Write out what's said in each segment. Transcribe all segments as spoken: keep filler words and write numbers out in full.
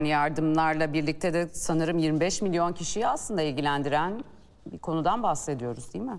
Yardımlarla birlikte de sanırım yirmi beş milyon kişiyi aslında ilgilendiren bir konudan bahsediyoruz, değil mi?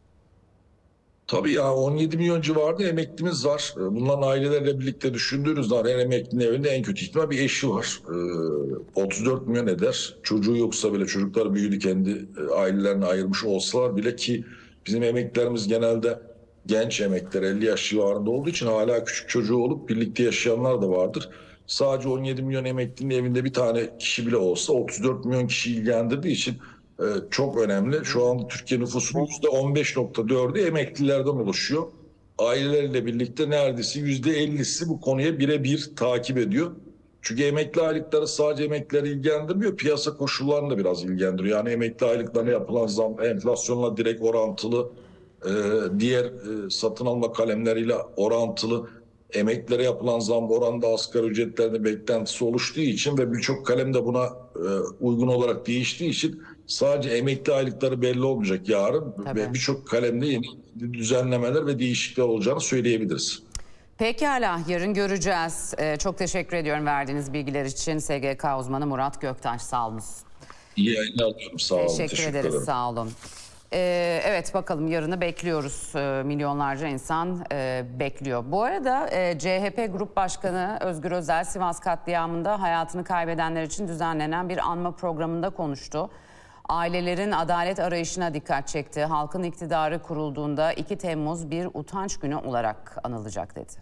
Tabii ya, on yedi milyon civarında emeklimiz var. Bunların ailelerle birlikte düşündüğünüz zaman her emeklinin evinde en kötü ihtimal bir eşi var. Ee, otuz dört milyon eder. Çocuğu yoksa bile, çocuklar büyüdü, kendi ailelerine ayırmış olsalar bile, ki bizim emeklilerimiz genelde genç emekliler, elli yaş civarında olduğu için hala küçük çocuğu olup birlikte yaşayanlar da vardır. Sadece on yedi milyon emeklinin evinde bir tane kişi bile olsa otuz dört milyon kişi ilgilendirdiği için e, çok önemli. Şu an Türkiye nüfusunun yüzde on beş nokta dördü emeklilerden oluşuyor. Aileleriyle birlikte neredeyse yüzde ellisi bu konuya birebir takip ediyor. Çünkü emekli aylıkları sadece emeklileri ilgilendirmiyor, piyasa koşullarını da biraz ilgilendiriyor. Yani emekli aylıklarına yapılan zam enflasyonla direkt orantılı, e, diğer e, satın alma kalemleriyle orantılı. Emeklilere yapılan zam oranında asgari ücretlerinde beklentisi oluştuğu için ve birçok kalem de buna e, uygun olarak değiştiği için sadece emekli aylıkları belli olmayacak yarın. Tabii. Ve birçok kalemde yeni düzenlemeler ve değişiklikler olacağını söyleyebiliriz. Pekala, yarın göreceğiz. Ee, çok teşekkür ediyorum verdiğiniz bilgiler için. S G K uzmanı Murat Göktaş, sağ olun. İyi yayınlar diliyorum. Sağ olun. Teşekkür, Teşekkür ederiz, ederim. sağ olun. Ee, evet, bakalım, yarını bekliyoruz. Ee, milyonlarca insan e, bekliyor. Bu arada e, C H P Grup Başkanı Özgür Özel, Sivas katliamında hayatını kaybedenler için düzenlenen bir anma programında konuştu. Ailelerin adalet arayışına dikkat çekti. Halkın iktidarı kurulduğunda iki Temmuz bir utanç günü olarak anılacak dedi.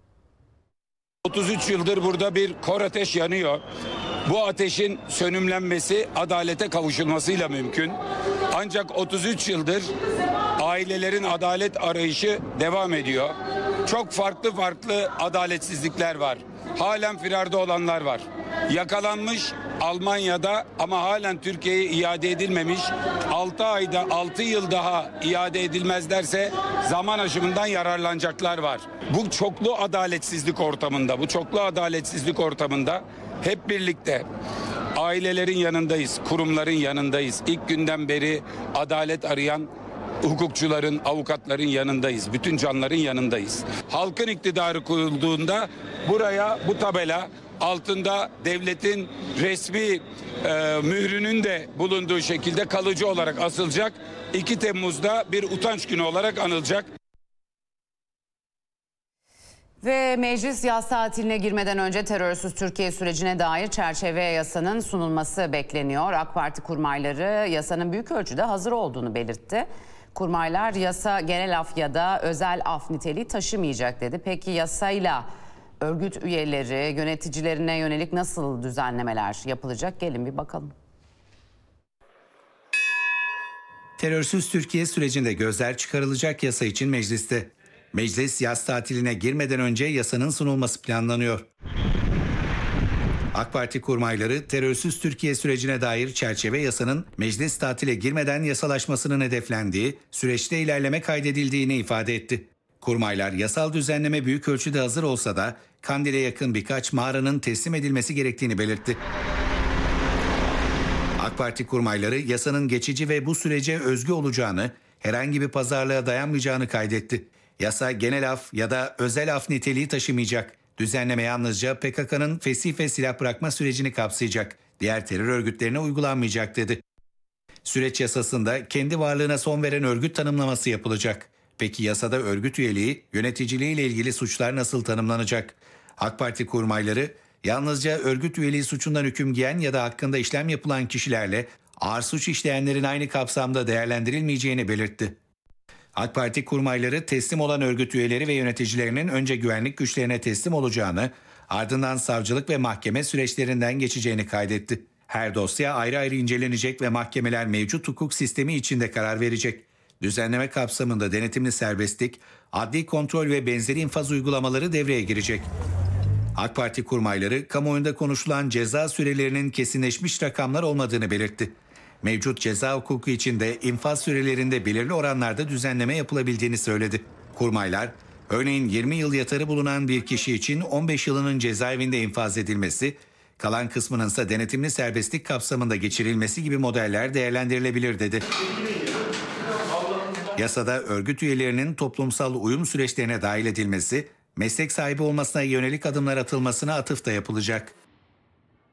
otuz üç yıldır burada bir kor ateş yanıyor. Bu ateşin sönümlenmesi adalete kavuşulmasıyla mümkün. Ancak otuz üç yıldır ailelerin adalet arayışı devam ediyor. Çok farklı farklı adaletsizlikler var. Halen firarda olanlar var. Yakalanmış Almanya'da ama halen Türkiye'ye iade edilmemiş. altı ayda altı yıl daha iade edilmezlerse zaman aşımından yararlanacaklar var. Bu çoklu adaletsizlik ortamında, bu çoklu adaletsizlik ortamında hep birlikte ailelerin yanındayız, kurumların yanındayız. İlk günden beri adalet arayan hukukçuların, avukatların yanındayız. Bütün canların yanındayız. Halkın iktidarı kurulduğunda buraya bu tabela altında devletin resmi e, mührünün de bulunduğu şekilde kalıcı olarak asılacak. iki Temmuz'da bir utanç günü olarak anılacak. Ve meclis yaz tatiline girmeden önce terörsüz Türkiye sürecine dair çerçeve yasanın sunulması bekleniyor. AK Parti kurmayları yasanın büyük ölçüde hazır olduğunu belirtti. Kurmaylar yasa genel af ya da özel af niteliği taşımayacak dedi. Peki yasayla örgüt üyeleri, yöneticilerine yönelik nasıl düzenlemeler yapılacak? Gelin bir bakalım. Terörsüz Türkiye sürecinde gözler çıkarılacak yasa için mecliste. Meclis yaz tatiline girmeden önce yasanın sunulması planlanıyor. AK Parti kurmayları terörsüz Türkiye sürecine dair çerçeve yasanın meclis tatile girmeden yasalaşmasının hedeflendiği, süreçte ilerleme kaydedildiğini ifade etti. Kurmaylar yasal düzenleme büyük ölçüde hazır olsa da Kandil'e yakın birkaç mağaranın teslim edilmesi gerektiğini belirtti. AK Parti kurmayları yasanın geçici ve bu sürece özgü olacağını, herhangi bir pazarlığa dayanmayacağını kaydetti. Yasa genel af ya da özel af niteliği taşımayacak. Düzenleme yalnızca P K K'nın fesih ve silah bırakma sürecini kapsayacak. Diğer terör örgütlerine uygulanmayacak dedi. Süreç yasasında kendi varlığına son veren örgüt tanımlaması yapılacak. Peki yasada örgüt üyeliği, yöneticiliği ile ilgili suçlar nasıl tanımlanacak? AK Parti kurmayları yalnızca örgüt üyeliği suçundan hüküm giyen ya da hakkında işlem yapılan kişilerle ağır suç işleyenlerin aynı kapsamda değerlendirilmeyeceğini belirtti. AK Parti kurmayları teslim olan örgüt üyeleri ve yöneticilerinin önce güvenlik güçlerine teslim olacağını, ardından savcılık ve mahkeme süreçlerinden geçeceğini kaydetti. Her dosya ayrı ayrı incelenecek ve mahkemeler mevcut hukuk sistemi içinde karar verecek. Düzenleme kapsamında denetimli serbestlik, adli kontrol ve benzeri infaz uygulamaları devreye girecek. AK Parti kurmayları kamuoyunda konuşulan ceza sürelerinin kesinleşmiş rakamlar olmadığını belirtti. Mevcut ceza hukuku içinde infaz sürelerinde belirli oranlarda düzenleme yapılabildiğini söyledi. Kurmaylar, örneğin yirmi yıl yatarı bulunan bir kişi için on beş yılının cezaevinde infaz edilmesi, kalan kısmının ise denetimli serbestlik kapsamında geçirilmesi gibi modeller değerlendirilebilir dedi. Yasada örgüt üyelerinin toplumsal uyum süreçlerine dahil edilmesi, meslek sahibi olmasına yönelik adımlar atılmasına atıf da yapılacak.